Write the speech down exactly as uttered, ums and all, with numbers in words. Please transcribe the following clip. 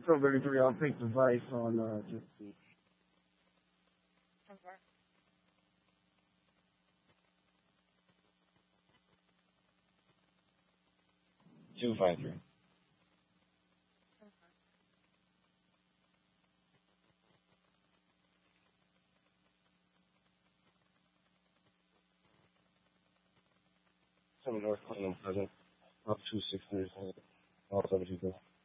Still thirty-three. I'll take the Vice on uh, just the. Two five three. Seven North Clinton Pleasant. Up two six three. All seven two two.